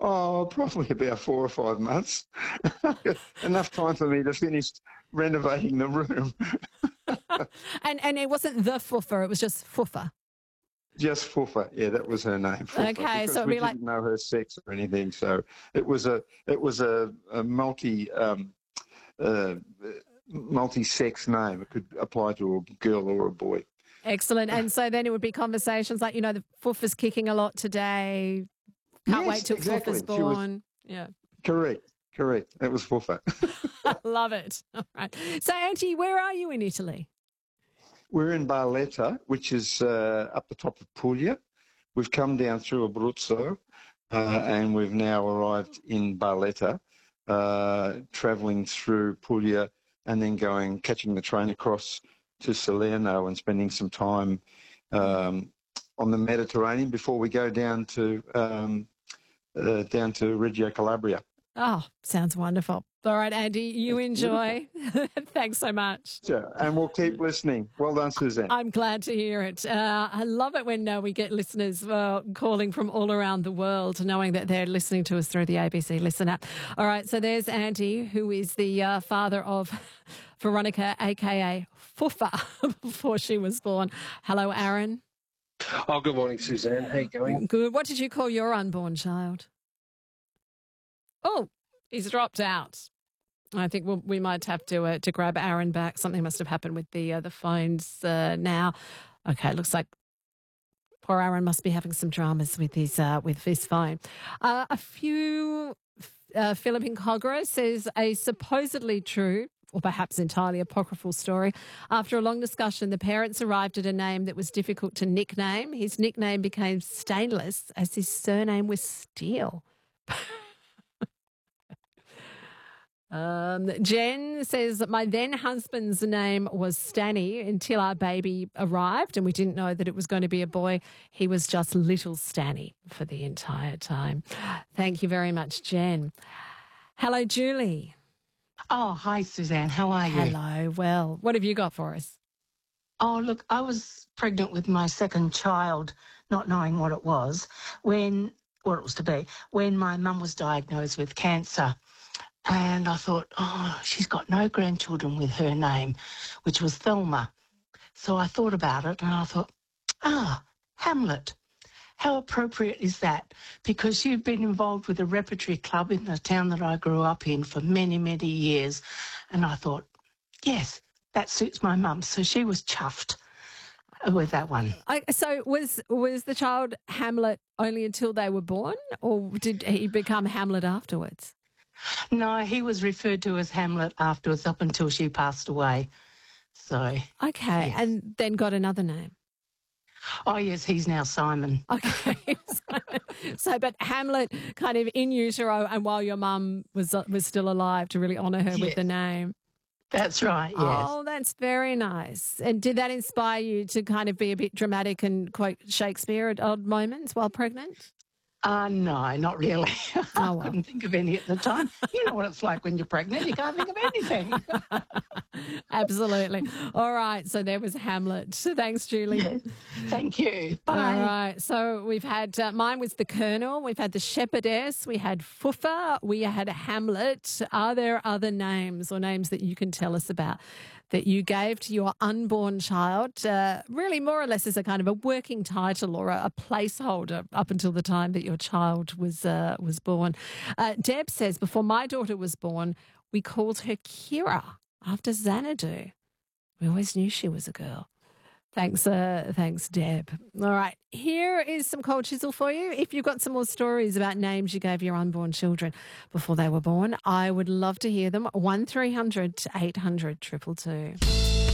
Oh, probably about 4 or 5 months. Enough time for me to finish renovating the room. And it wasn't the Fuffa, it was just Fuffa. Just Fuffa, yeah, that was her name. Fuffa, Okay, because so it'd we be like, didn't know her sex or anything. So it was a uh, multi-sex name. It could apply to a girl or a boy. excellent. And so then it would be conversations like, the Fuffa's kicking a lot today. Can't wait Yes, till exactly. Fuffa's born. Yeah. Correct. That was Fuffa. I love it. All right. So, Auntie, where are you in Italy? We're in Barletta, which is up the top of Puglia. We've come down through Abruzzo, and we've now arrived in Barletta, travelling through Puglia and then catching the train across to Salerno and spending some time on the Mediterranean before we go down to Reggio Calabria. Oh, sounds wonderful. All right, Andy, you enjoy. Thanks so much. Sure, and we'll keep listening. Well done, Suzanne. I'm glad to hear it. I love it when we get listeners calling from all around the world, knowing that they're listening to us through the ABC Listen app. All right, so there's Andy, who is the father of Veronica, a.k.a. Fuffa, before she was born. Hello, Aaron. Oh, good morning, Suzanne. How you going? Good. What did you call your unborn child? Oh, he's dropped out. I think we might have to grab Aaron back. Something must have happened with the phones now. Okay, it looks like poor Aaron must be having some dramas with his phone. A few Philippine Congress says a supposedly true, or perhaps entirely apocryphal story. After a long discussion, the parents arrived at a name that was difficult to nickname. His nickname became Stainless as his surname was Steel. Jen says that my then husband's name was Stanny until our baby arrived and we didn't know that it was going to be a boy. He was just little Stanny for the entire time. Thank you very much, Jen. Hello, Julie. Oh, hi, Suzanne. How are you? Hello. Well, what have you got for us? Oh, look, I was pregnant with my second child, not knowing what it was, what it was to be, when my mum was diagnosed with cancer. And I thought, oh, she's got no grandchildren with her name, which was Thelma. So I thought about it and I thought, Hamlet. How appropriate is that? Because you've been involved with a repertory club in the town that I grew up in for many, many years. And I thought, yes, that suits my mum. So she was chuffed with that one. So was the child Hamlet only until they were born, or did he become Hamlet afterwards? No, he was referred to as Hamlet afterwards up until she passed away. So okay, yes. And then got another name. Oh, yes, he's now Simon. Okay. So, but Hamlet kind of in utero and while your mum was still alive to really honour her with the name. That's right, yes. Oh, that's very nice. And did that inspire you to kind of be a bit dramatic and quote Shakespeare at odd moments while pregnant? No, not really. Oh, well. I couldn't think of any at the time. You know what it's like when you're pregnant. You can't think of anything. Absolutely. All right. So there was Hamlet. Thanks, Julie. Yes. Thank you. Bye. All right. So we've had, mine was the Colonel. We've had the Shepherdess. We had Fuffa. We had Hamlet. Are there other names or names that you can tell us about that you gave to your unborn child, really more or less as a kind of a working title or a placeholder up until the time that your child was born? Deb says, before my daughter was born, we called her Kira after Xanadu. We always knew she was a girl. Thanks, Deb. All right, here is some cold chisel for you. If you've got some more stories about names you gave your unborn children before they were born, I would love to hear them. 1300 800 222.